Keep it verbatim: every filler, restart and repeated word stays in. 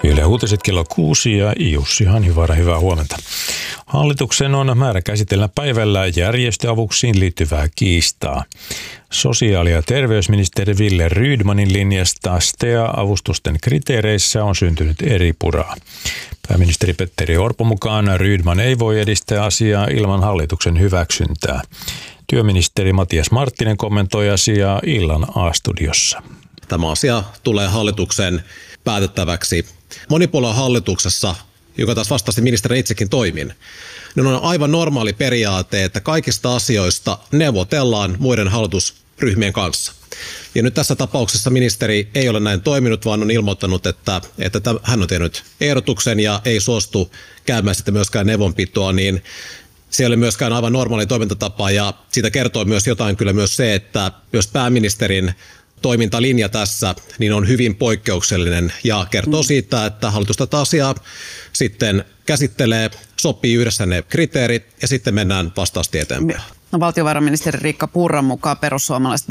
Yle Uutiset kello kuusi ja Jussi Hanhivaara, hyvää huomenta. Hallituksen on määrä käsitellä päivällä järjestöavuksiin liittyvää kiistaa. Sosiaali- ja terveysministeri Wille Rydmanin linjasta S T E A-avustusten kriteereissä on syntynyt eripuraa. Pääministeri Petteri Orpon mukaan Rydman ei voi edistää asiaa ilman hallituksen hyväksyntää. Työministeri Matias Marttinen kommentoi asiaa illan A-studiossa. Tämä asia tulee hallituksen päätettäväksi monipuoluehallituksessa, joka taas vastaavasti ministeri itsekin toimin. Niin on aivan normaali periaate, että kaikista asioista neuvotellaan muiden hallitusryhmien kanssa. Ja nyt tässä tapauksessa ministeri ei ole näin toiminut, vaan on ilmoittanut, että, että hän on tehnyt ehdotuksen ja ei suostu käymään sitten myöskään neuvonpitoa, niin se ei ole myöskään aivan normaali toimintatapa, ja siitä kertoo myös jotain kyllä myös se, että jos pääministerin toimintalinja tässä niin on hyvin poikkeuksellinen ja kertoo siitä, että hallitus tätä asiaa sitten käsittelee, sopii yhdessä ne kriteerit ja sitten mennään vastaavasti eteenpäin. No, valtiovarainministeri Riikka Purran mukaan perussuomalaiset